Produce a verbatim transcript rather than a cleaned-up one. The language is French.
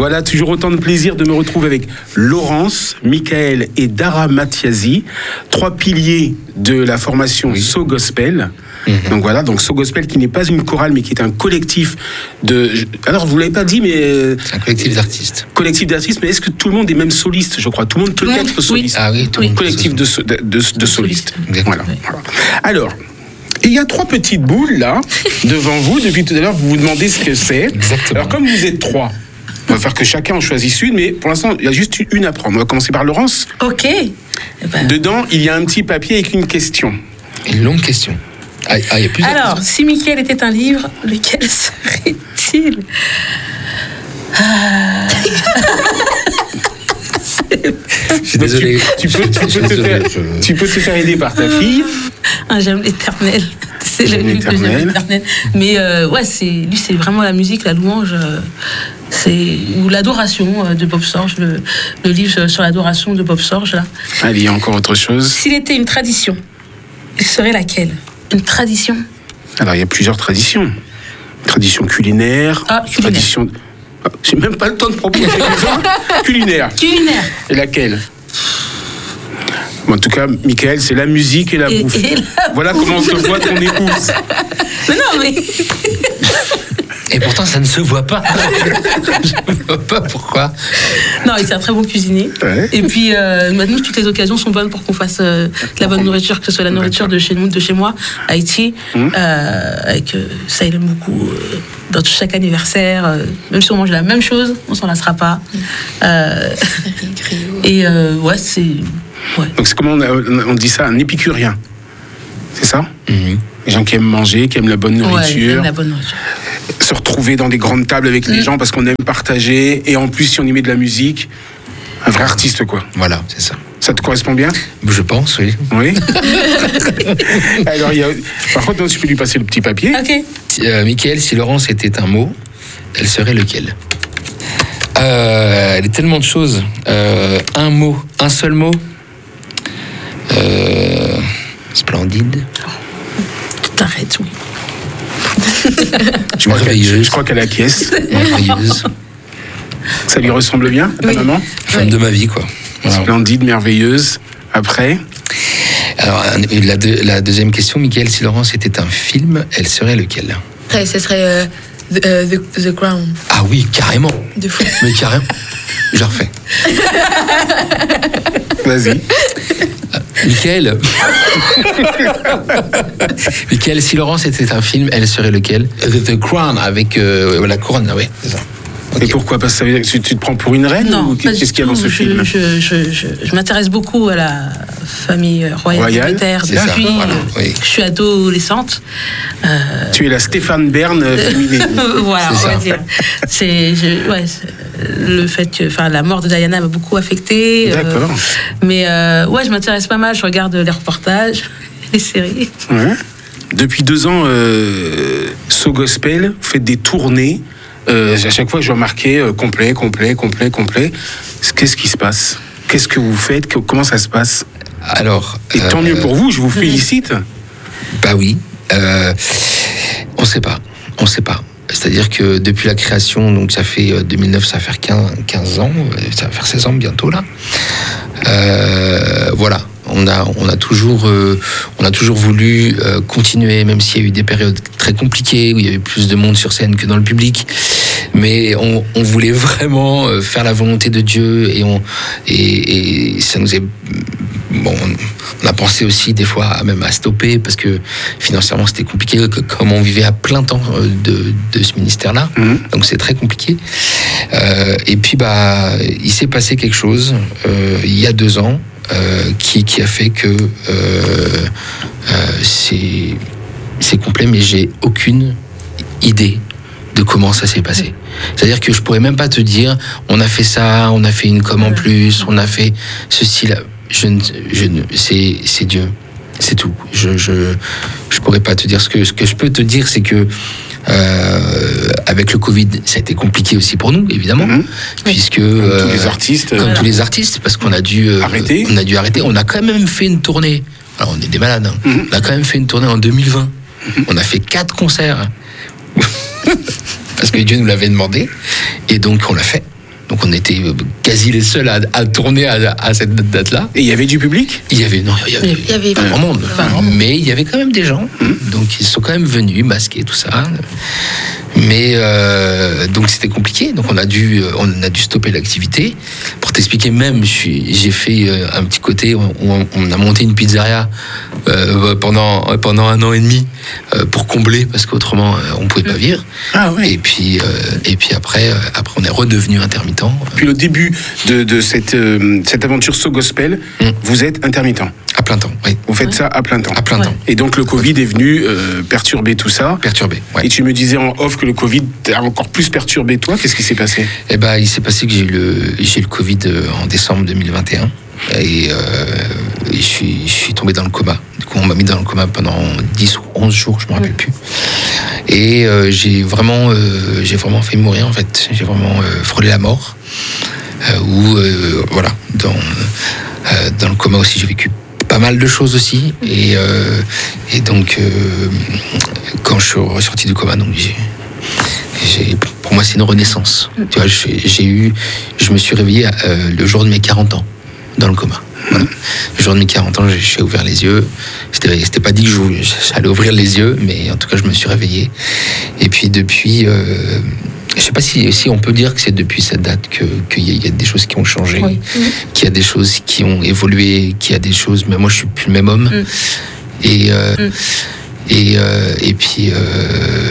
Voilà, toujours autant de plaisir de me retrouver avec Laurence, Michael et Dara Mathiasi, trois piliers de la formation oui. So Gospel. Mm-hmm. Donc voilà, donc So Gospel qui n'est pas une chorale mais qui est un collectif de... Alors vous ne l'avez pas dit mais... Un collectif d'artistes. Collectif d'artistes, mais est-ce que tout le monde est même soliste, je crois? Tout le monde peut tout être oui. soliste. Ah oui, tout le monde. Collectif de, de, de, de solistes. Voilà. Oui. voilà. Alors... il y a trois petites boules là, devant vous. Depuis tout à l'heure, vous vous demandez ce que c'est. Exactement. Alors, comme vous êtes trois, on va faire que chacun en choisisse une, mais pour l'instant, il y a juste une à prendre. On va commencer par Laurence. Ok. Ben... Dedans, il y a un petit papier avec une question. Une longue question. Ah, ah, il y a plusieurs Alors, questions. si Michael était un livre, lequel serait-il? ah... Je suis désolé. Tu, tu, peux, tu, peux te faire, je... tu peux te faire aider par ta fille. Un J'aime l'éternel. C'est le livre que J'aime l'éternel. Mais euh, ouais, c'est, lui, c'est vraiment la musique, la louange. Euh, c'est, ou l'adoration euh, de Bob Sorge, le, le livre sur l'adoration de Bob Sorge. Là. Allez, il y a encore autre chose. S'il était une tradition, il serait laquelle? Une tradition? Alors, il y a plusieurs traditions. Tradition culinaire. Ah, culinaire. Tradition... J'ai même pas le temps de proposer des culinaire. Culinaire. Et laquelle? Bon, en tout cas, Michael, c'est la musique et la et, bouffe. Et la voilà bouffe. comment on se voit ton épouse. Mais non, mais... Et pourtant, ça ne se voit pas. Je ne vois pas pourquoi. Non, il c'est un très bon cuisinier. Ouais. Et puis, euh, maintenant, toutes les occasions sont bonnes pour qu'on fasse euh, de la bonne nourriture, que ce soit la nourriture de chez nous, de chez moi, Haïti. Mmh. Euh, avec, euh, ça, il aime beaucoup. Euh, dans chaque anniversaire, euh, même si on mange la même chose, on s'en lassera pas. Euh, et euh, ouais, c'est... Ouais. Donc, c'est comment on, a, on dit ça, un épicurien. C'est ça? Mmh. Les gens qui aiment manger, qui aiment la bonne nourriture. Ouais, aiment la bonne nourriture. Se retrouver dans des grandes tables avec mmh. les gens parce qu'on aime partager. Et en plus, si on y met de la musique, un vrai artiste, quoi. Voilà, c'est ça. Ça te correspond bien? Je pense, oui. Oui. Alors, il y a... par contre, non, tu peux lui passer le petit papier. Ok. Euh, Michael, si Laurence était un mot, elle serait lequel? euh, Elle est tellement de choses. Euh, un mot, un seul mot. Euh, splendide. T'arrêtes, oui. Je crois, je crois qu'elle acquiesce. Merveilleuse. Ça lui ressemble bien, ta oui. maman? Femme oui. de ma vie, quoi. Voilà. Splendide, merveilleuse. Après? Alors, la, deux, la deuxième question, Michael, si Laurence était un film, elle serait lequel? Ouais, ce serait euh, the, uh, the, the Crown. Ah oui, carrément. De fou. Mais carrément. Je refais. Vas-y. Michael. Michael, si Laurence était un film, elle serait lequel? The, The Crown, avec euh, la couronne, oui, c'est ça. Okay. Et pourquoi? Parce que ça veut dire que tu te prends pour une reine? Non, ou qu'est-ce qu'il y a dans ce je, film? je, je, je, je m'intéresse beaucoup à la famille royale d'Angleterre depuis voilà, oui. je suis adolescente. Euh... Tu es la Stéphane Bern féminine. Voilà, c'est on va dire. C'est, je, ouais, c'est, le fait que, enfin, la mort de Diana m'a beaucoup affectée. D'accord. Euh, mais euh, ouais, je m'intéresse pas mal. Je regarde les reportages, les séries. Ouais. Depuis deux ans, euh, So Gospel, vous faites des tournées. Euh, à chaque fois, je remarquais euh, complet, complet, complet, complet. Qu'est-ce qui se passe? Qu'est-ce que vous faites? Comment ça se passe? Alors, et euh, tant mieux pour vous, je vous félicite. Bah oui, euh, on sait pas, on sait pas. C'est-à-dire que depuis la création, donc ça fait deux mille neuf, ça va faire quinze ans, ça va faire seize ans bientôt là. Euh, voilà. On a, on a toujours, euh, on a toujours voulu euh, continuer, même s'il y a eu des périodes très compliquées où il y avait plus de monde sur scène que dans le public. Mais on, on voulait vraiment euh, faire la volonté de Dieu et on, et, et ça nous est, bon, on a pensé aussi des fois à même à stopper parce que financièrement c'était compliqué, comme on vivait à plein temps de, de ce ministère-là, mmh. donc c'est très compliqué. Euh, et puis bah, il s'est passé quelque chose euh, il y a deux ans. Euh, qui, qui a fait que euh, euh, c'est, c'est complet, mais j'ai aucune idée de comment ça s'est passé. C'est-à-dire que je pourrais même pas te dire, on a fait ça, on a fait une com en plus, on a fait ceci là. Je ne, je ne, c'est, c'est Dieu, c'est tout. Je, je, je pourrais pas te dire ce que, ce que je peux te dire, c'est que Euh, avec le Covid, ça a été compliqué aussi pour nous, évidemment, mmh. puisque comme euh, tous les artistes, comme voilà. tous les artistes, parce qu'on a dû euh, arrêter. On a dû arrêter. On a quand même fait une tournée. Alors on est des malades. Hein. Mmh. On a quand même fait une tournée en deux mille vingt. Mmh. On a fait quatre concerts parce que Dieu nous l'avait demandé, et donc on l'a fait. Donc on était quasi les seuls à, à tourner à, à cette date-là. Et il y avait du public ? Il y avait, non, il y avait, Il y avait pas grand monde. Mais il y avait quand même des gens. Mmh. Donc ils sont quand même venus, masqués, tout ça. Mais euh, donc c'était compliqué. Donc on a dû, on a dû stopper l'activité. Pour t'expliquer même, j'ai fait un petit côté. On, on a monté une pizzeria euh, pendant pendant un an et demi euh, pour combler parce qu'autrement on pouvait pas vivre. Ah ouais. Et puis euh, et puis après euh, après on est redevenu intermittent. Puis le début de, de cette euh, cette aventure So Gospel, mmh. vous êtes intermittent. À plein temps, oui. Vous faites ouais. ça à plein temps. À plein ouais. temps. Et donc le Covid est venu euh, perturber tout ça. Perturber, ouais. Et tu me disais en off que le Covid a encore plus perturbé toi. Qu'est-ce qui s'est passé ? Eh ben, il s'est passé que j'ai eu le j'ai eu le Covid en décembre deux mille vingt et un et, euh, et je suis je suis tombé dans le coma. Du coup, on m'a mis dans le coma pendant dix ou onze jours, je me rappelle mmh. plus. Et euh, j'ai vraiment euh, j'ai vraiment failli mourir en fait. J'ai vraiment euh, frôlé la mort. Euh, ou euh, voilà, dans euh, dans le coma aussi, j'ai vécu pas mal de choses aussi et euh, et donc euh, quand je suis ressorti du coma, donc j'ai, j'ai pour moi c'est une renaissance. Mm. Tu vois, j'ai, j'ai eu, je me suis réveillé euh, le jour de mes quarante ans dans le coma. Voilà. Le jour de mes quarante ans, j'ai, j'ai ouvert les yeux. C'était, c'était pas dit que j'allais ouvrir les yeux, mais en tout cas, je me suis réveillé. Et puis depuis. Euh, Je sais pas si, si on peut dire que c'est depuis cette date que qu'il y, y a des choses qui ont changé, oui. qu'il y a des choses qui ont évolué, qu'il y a des choses. Mais moi, je suis plus le même homme. Mm. Et euh, mm. et euh, et puis. Euh,